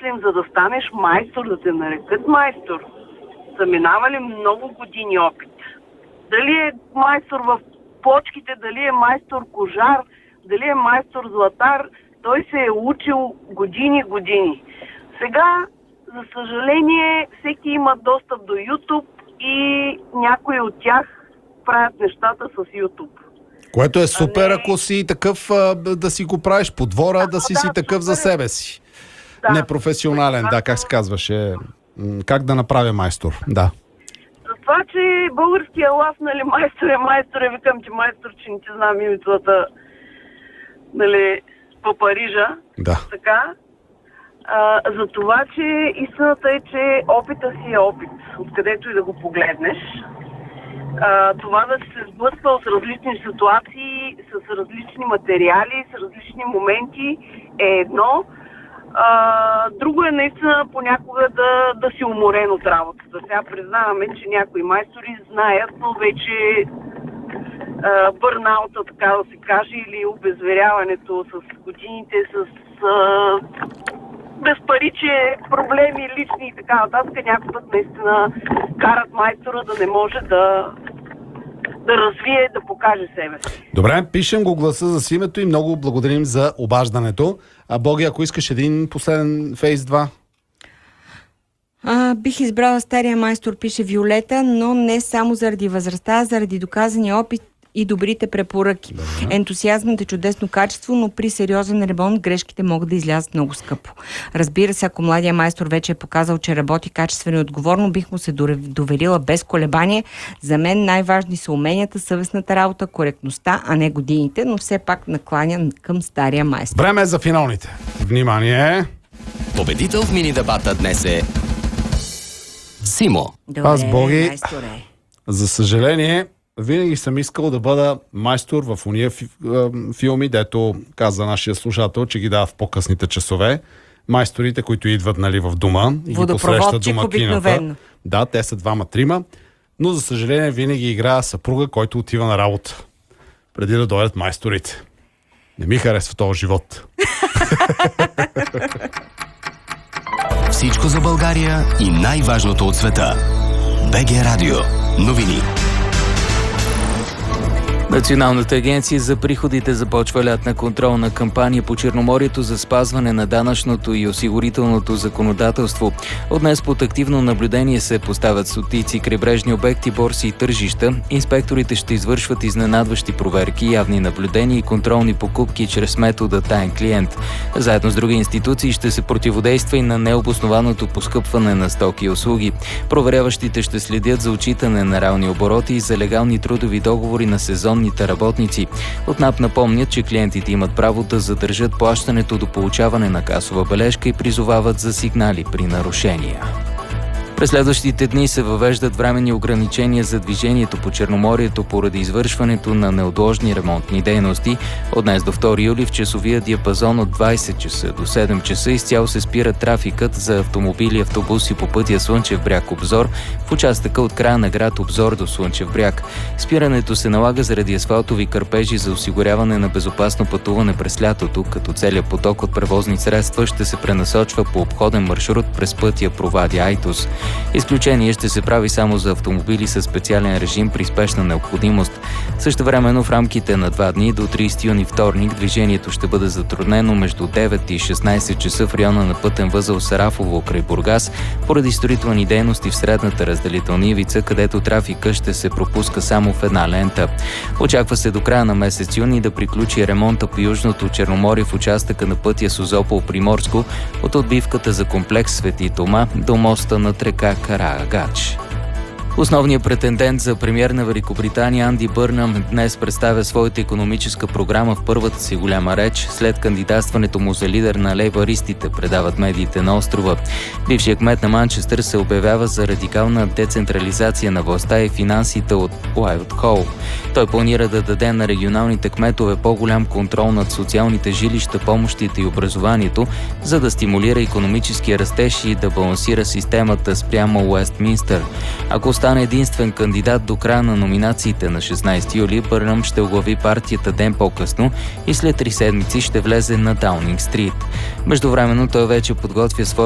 мислим, за да станеш майстор, да те нарекат майстор, са минавали много години опит. Дали е майстор в плочките, дали е майстор кожар, дали е майстор златар, той се е учил години. Сега, за съжаление, всеки има достъп до YouTube и някои от тях правят нещата с YouTube. Което е супер, ако си такъв, да си го правиш по двора, да си такъв за себе си. Да. Непрофесионален, как се казваше. Как да направя майстор, да. За това, че българския лав, нали, майстор е, викам ти майстор, че не ти знам имицата, нали, по Парижа. Да. Така. За това, че истината е, че опита си е опит, откъдето и да го погледнеш. Това да се сблъсква с различни ситуации, с различни материали, с различни моменти е едно. Друго е наистина понякога да си уморен от работата. Сега признаваме, че някои майстори знаят, но вече бърнаута, така да се каже, или обезверяването с годините, с безпаричие, проблеми лични и така нататък, някой път наистина карат майстора да не може да развие, да покаже себе си. Добре, пишем го гласа за името и много благодарим за обаждането. Боги, ако искаш един последен фейс 2. Бих избрала стария майстор, пише Виолета, но не само заради възрастта, а заради доказания опит и добрите препоръки. Ентусиазмът е чудесно качество, но при сериозен ремонт грешките могат да излязат много скъпо. Разбира се, ако младия майстор вече е показал, че работи качествено и отговорно, бих му се доверила без колебание. За мен най-важни са уменията, съвестната работа, коректността, а не годините, но все пак накланя към стария майстор. Време е за финалните. Внимание! Победител в мини-дебата днес е Симо. Аз, Боги, за съжаление, винаги съм искал да бъда майстор в уния филми, дето каза нашия слушател, че ги дава в по-късните часове. Майсторите, които идват, нали, в дома и ги посрещат домакината. Да, те са 2-3, но за съжаление винаги играя съпруга, който отива на работа, преди да дойдат майсторите. Не ми харесва този живот. Всичко за България и най-важното от света. БГ Радио. Новини. Националната агенция за приходите започва лятна контролна кампания по Черноморието за спазване на данъчното и осигурителното законодателство. От днес под активно наблюдение се поставят стотици крайбрежни обекти, борси и тържища. Инспекторите ще извършват изненадващи проверки, явни наблюдения и контролни покупки чрез метода таен клиент. Заедно с други институции ще се противодейства и на необоснованото поскъпване на стоки и услуги. Проверяващите ще следят за отчитане на реални обороти и за легални трудови договори на сезонните работници. От НАП напомнят, че клиентите имат право да задържат плащането до получаване на касова бележка и призовават за сигнали при нарушения. През следващите дни се въвеждат временни ограничения за движението по Черноморието поради извършването на неотложни ремонтни дейности. От днес до 2 юли в часовия диапазон от 20 часа до 7 часа изцяло се спира трафикът за автомобили и автобуси по пътя Слънчев бряг Обзор в участъка от края на град Обзор до Слънчев бряг. Спирането се налага заради асфалтови кърпежи за осигуряване на безопасно пътуване през лятото, като целият поток от превозни средства ще се пренасочва по обходен маршрут през пътя Провадия-Айтос. Изключение ще се прави само за автомобили със специален режим при спешна необходимост. Същевременно в рамките на 2 дни до 30 юни вторник движението ще бъде затруднено между 9 и 16 часа в района на пътен възел Сарафово край Бургас поради строителни дейности в средната разделителна ивица, където трафика ще се пропуска само в една лента. Очаква се до края на месец юни да приключи ремонта по Южното Черноморие в участъка на пътя Созопол-Приморско от отбивката за комплекс Свети Тома до моста над река Караагач. Основният претендент за премиер на Великобритания Анди Бърнам днес представя своята икономическа програма в първата си голяма реч след кандидатстването му за лидер на лейбаристите, предават медиите на острова. Бившият кмет на Манчестър се обявява за радикална децентрализация на властта и финансите от Уайлдхол. Той планира да даде на регионалните кметове по-голям контрол над социалните жилища, помощите и образованието, за да стимулира икономическия растеж и да балансира системата спрямо Уестминстър. Ако стане единствен кандидат до края на номинациите на 16 юли, Бърнам ще оглави партията ден по-късно и след 3 седмици ще влезе на Даунинг Стрит. Междувременно той вече подготвя своя